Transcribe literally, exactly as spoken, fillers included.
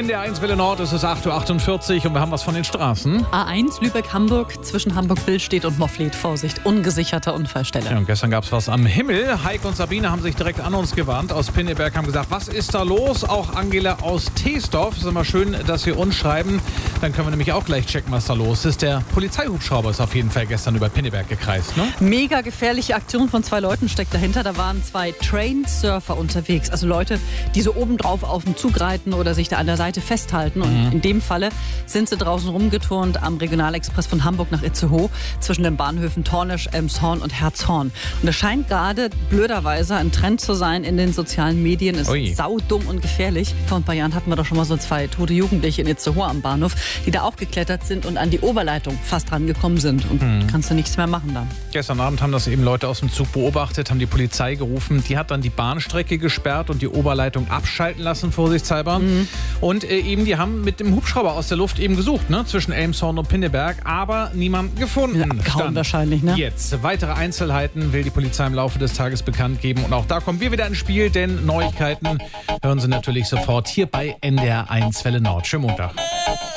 N D R eins Welle Nord, es ist acht Uhr achtundvierzig und wir haben was von den Straßen. A eins Lübeck-Hamburg zwischen Hamburg-Billstedt und Moffleth. Vorsicht, ungesicherte Unfallstelle. Ja, und gestern gab es was am Himmel. Heike und Sabine haben sich direkt an uns gewandt. Aus Pinneberg haben gesagt, was ist da los? Auch Angela aus Teesdorf. Es ist immer schön, dass Sie uns schreiben. Dann können wir nämlich auch gleich checken, was da los ist. Der Polizeihubschrauber ist auf jeden Fall gestern über Pinneberg gekreist, ne? Mega gefährliche Aktion von zwei Leuten steckt dahinter. Da waren zwei Train-Surfer unterwegs. Also Leute, die so obendrauf auf dem Zug reiten oder sich da an der Seite festhalten. Und mhm. in dem Falle sind sie draußen rumgeturnt am Regionalexpress von Hamburg nach Itzehoe zwischen den Bahnhöfen Tornisch, Elmshorn und Herzhorn. Und das scheint gerade blöderweise ein Trend zu sein in den sozialen Medien. Ist Ui. saudumm und gefährlich. Vor ein paar Jahren hatten wir doch schon mal so zwei tote Jugendliche in Itzehoe am Bahnhof, die da auch geklettert sind und an die Oberleitung fast rangekommen sind. Und mhm. kannst du nichts mehr machen dann. Gestern Abend haben das eben Leute aus dem Zug beobachtet, haben die Polizei gerufen. Die hat dann die Bahnstrecke gesperrt und die Oberleitung abschalten lassen, vorsichtshalber. Mhm. Und äh, eben, die haben mit dem Hubschrauber aus der Luft eben gesucht, ne? Zwischen Elmshorn und Pinneberg, aber niemand gefunden. Ja, kaum wahrscheinlich, ne? Jetzt, weitere Einzelheiten will die Polizei im Laufe des Tages bekannt geben. Und auch da kommen wir wieder ins Spiel, denn Neuigkeiten hören Sie natürlich sofort hier bei N D R eins Welle Nord. Schönen Montag.